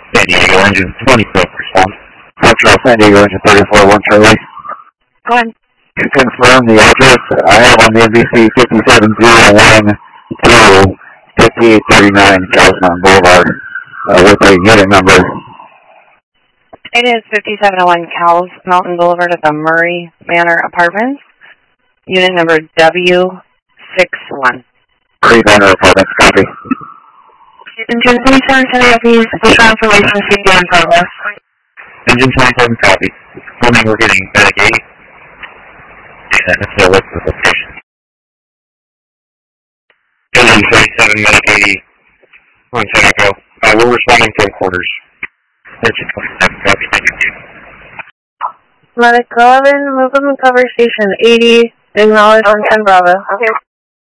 San Diego engine 24 response. Central San Diego engine 34-1 Charlie. Go ahead. To confirm the address, I have on the NBC 5701 to 5839 Cowles Mountain Boulevard with a unit number. It is 5701 Cowles Mountain Boulevard at the Murray Manor Apartments. Unit number W61. Murray Manor Apartments, copy. Engine 27 please. Official information CP in progress. Engine 27 copy. Confirming we're getting Medic 80. And it's a list of location. Engine 27 Medic 80. On San Echo. We're responding from quarters. Engine 27 copy. Medic 11, move up and cover station 80. Acknowledge on 10 Bravo. Okay.